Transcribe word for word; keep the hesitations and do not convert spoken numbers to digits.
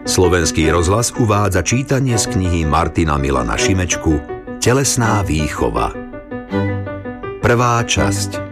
Slovenský rozhlas uvádza čítanie z knihy Martina Milana Šimečku Telesná výchova. Prvá časť.